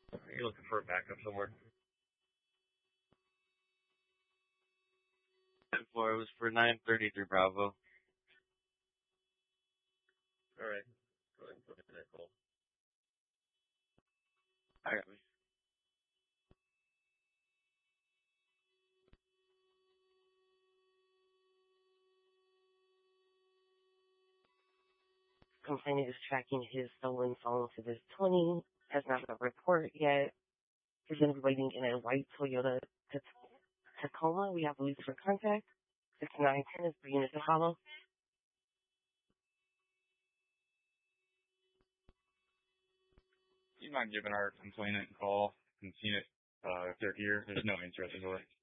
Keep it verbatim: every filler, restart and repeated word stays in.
You're looking for a backup somewhere. Before it was for nine thirty-three Bravo. Alright. Go ahead and put in that call. I got me. Complainant is tracking his stolen phone to this twenty. Has not been a report yet. He's going to be waiting in a white Toyota Tacoma. We have police for contact. sixty-nine ten is the unit to follow. Do you mind giving our complainant a call and seeing it uh, if they're here? There's no answer at the door.